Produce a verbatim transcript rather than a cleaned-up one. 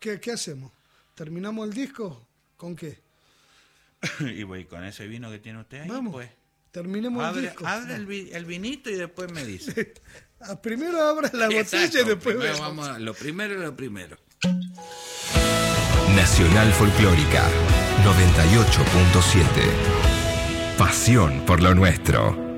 ¿Qué, qué hacemos? ¿Terminamos el disco? ¿Con qué? Y voy con ese vino que tiene usted ahí, Vamos, pues. terminemos Abre, el disco. abre el, vi- el vinito y después me dice. Primero abra la botella Exacto, y después primero vemos. vamos a- lo primero es lo primero. Nacional Folclórica noventa y ocho punto siete. Pasión por lo nuestro.